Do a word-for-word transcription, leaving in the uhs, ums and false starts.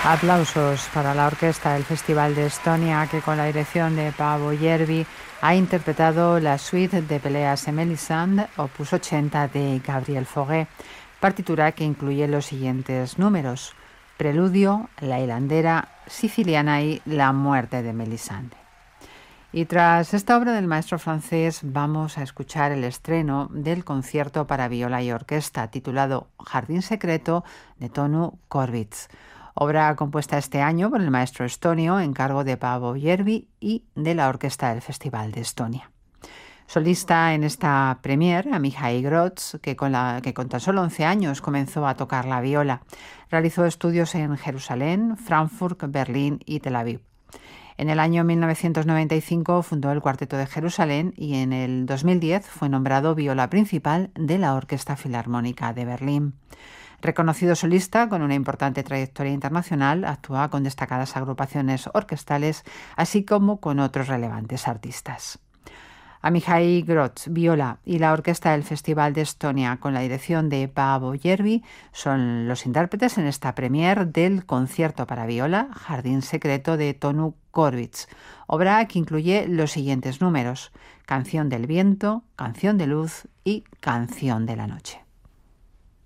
Aplausos para la orquesta del Festival de Estonia, que con la dirección de Paavo Järvi ha interpretado la suite de Pelléas et Mélisande, opus ochenta de Gabriel Fauré, partitura que incluye los siguientes números: Preludio, La hilandera, Siciliana y La muerte de Mélisande. Y tras esta obra del maestro francés vamos a escuchar el estreno del concierto para viola y orquesta titulado Jardín secreto de Tonu Korvits, obra compuesta este año por el maestro estonio en cargo de Paavo Järvi y de la orquesta del Festival de Estonia. Solista en esta premier, Amihai Groth, que con, la, que con tan solo once años comenzó a tocar la viola. Realizó estudios en Jerusalén, Frankfurt, Berlín y Tel Aviv. En el año mil novecientos noventa y cinco fundó el Cuarteto de Jerusalén y en el dos mil diez fue nombrado viola principal de la Orquesta Filarmónica de Berlín. Reconocido solista con una importante trayectoria internacional, actúa con destacadas agrupaciones orquestales, así como con otros relevantes artistas. Amihai Groth, viola, y la orquesta del Festival de Estonia, con la dirección de Paavo Järvi, son los intérpretes en esta premier del concierto para viola Jardín secreto de Tonu Korvits, obra que incluye los siguientes números: Canción del viento, Canción de luz y Canción de la noche.